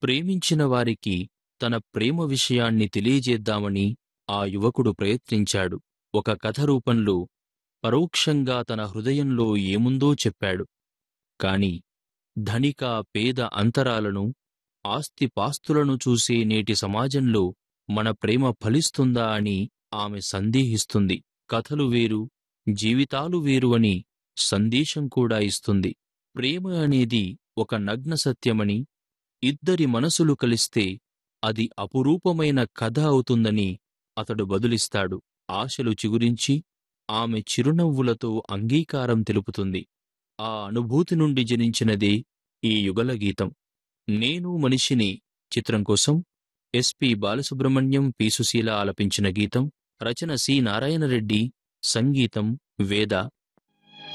ప్రేమించిన వారికి తన ప్రేమ విషయాన్ని తెలియజేద్దామని ఆ యువకుడు ప్రయత్నించాడు. ఒక కథ రూపంలో పరోక్షంగా తన హృదయంలో ఏముందో చెప్పాడు. కాని ధనిక పేద అంతరాలను, ఆస్తిపాస్తులను చూసే నేటి సమాజంలో మన ప్రేమ ఫలిస్తుందా అని ఆమె సందేహిస్తుంది. కథలు వేరు, జీవితాలు వేరు అని సందేశం కూడా ఇస్తుంది. ప్రేమ అనేది ఒక నగ్న సత్యమని, ఇద్దరి మనసులు కలిస్తే అది అపురూపమైన కథ అవుతుందని అతడు బదులిస్తాడు. ఆశలు చిగురించి ఆమె చిరునవ్వులతో అంగీకారం తెలుపుతుంది. ఆ అనుభూతి నుండి జనించినదే ఈ యుగల గీతం. నేను మనిషిని చిత్రం కోసం ఎస్పి బాలసుబ్రహ్మణ్యం, పి సుశీల ఆలపించిన గీతం. రచన సి నారాయణరెడ్డి, సంగీతం వేద.